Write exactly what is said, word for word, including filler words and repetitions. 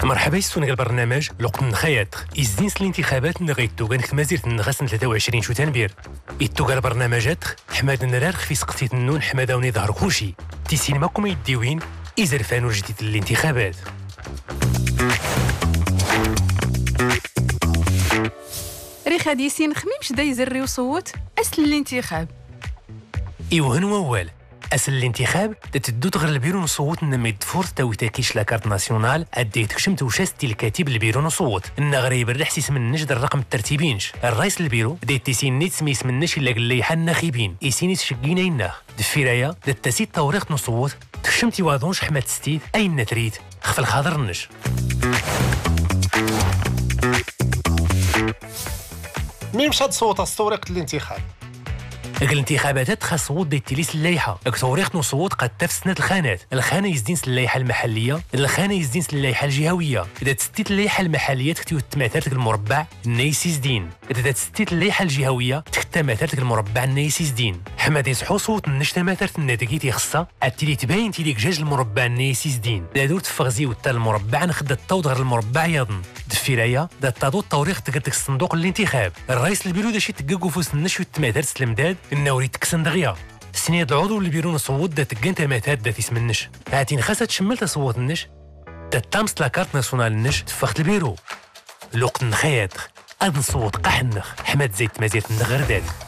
مرحبا يسونك البرنامج لقط نخيط إزدين الانتخابات نغيتو كانت مازيرة النغاس ثلاثة وعشرين شو تنبير إتو قال برنامجات حماد نرارخ في سقطية النون حماده ونظهر كلشي تيسين ماكم يديوين إزرفانو جديد الانتخابات. ريخ هادي يسين خميمش دا يزري وصوت أسل الانتخاب إيوهن ووال أسل الانتخاب تتدو تغير البيرو نصوت نما يدفور تاوي تاكيش لاكارت ناسيونال أدي تكشم توشاستي الكاتب البيرو نصوت إن غريب الرحسيس من نجد الرقم الترتيبينش الرئيس البيرو دي تيسين نيت سميس من نش إلا قلي حال ناخبين إيسينيس شقينا يناخ دفيرايا دا تاسيد توريق نصوت تكشم تيواضونش حماد ستيد أين تريد خف الخاضر النش. مين مشى تصوت استوريق الانتخاب؟ الانتخابات خاص صوت ديال التليس اللائحه اكتوريخ نصوت قد تفسنات الخانات الخانه يزدين اللائحه المحليه الخانه يزدين اللائحه الجهويه اذا تستيت اللائحه المحليه تكتيو التماثيل المربع النايس يزدين اذا تستيت اللائحه الجهويه تكتا مثال المربع النايس يزدين حماد يصحو صوت النشتا مثال النتيجه تيخصها التلي تباين تيليك جاج المربع النايس يزدين لا دور تفغزي وتا المربع نخد الطود غير المربع يضن دفيرايا دا الطادو التوريخ تقدك الصندوق الانتخاب الرئيس البيرو داشي تقاقو فوس النشو التماثيل المداد النوري تكسن دغيا سنيد العضو اللي بيرون صوت دا تقنت ماتات دا تيسم النش هاتين خاصة تشمل تصوت النش دا تامس لاكارت ناسيونال النش تفخت البيرو لوقت نخيط أد نصوت قحنخ حماد زيت مازيت النغرداد.